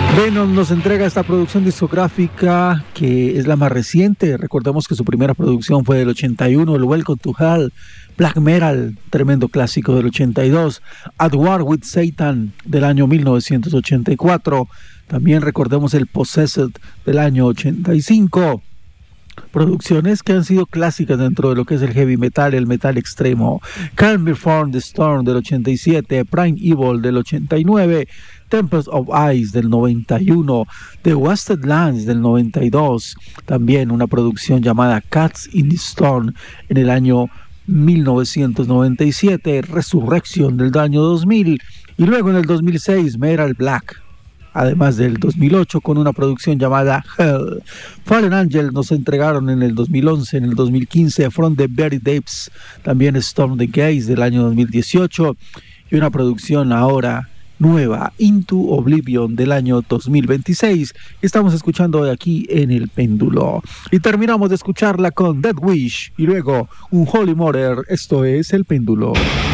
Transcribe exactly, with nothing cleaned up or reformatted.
Venom nos entrega esta producción discográfica que es la más reciente. Recordemos que su primera producción fue del ochenta y uno, el Welcome to Hell, Black Metal, tremendo clásico del ochenta y dos, At War with Satan del año mil novecientos ochenta y cuatro, también recordemos el Possessed del año ochenta y cinco. Producciones que han sido clásicas dentro de lo que es el heavy metal, el metal extremo. Calm Before the Storm del ochenta y siete, Prime Evil del ochenta y nueve, Tempest of Ice del noventa y uno, The Wasted Lands del noventa y dos, también una producción llamada Cats in the Storm en el año mil novecientos noventa y siete, Resurrection del año dos mil, y luego en el dos mil seis Metal Black, además del dos mil ocho con una producción llamada Hell. Fallen Angel nos entregaron en el dos mil once, en el dos mil quince From the Very Depths, también Storm the Gates del año dos mil dieciocho, y una producción ahora nueva, Into Oblivion del año dos mil veintiséis, que estamos escuchando de aquí en El Péndulo. Y terminamos de escucharla con Dead Wish y luego un Holy Mother. Esto es El Péndulo.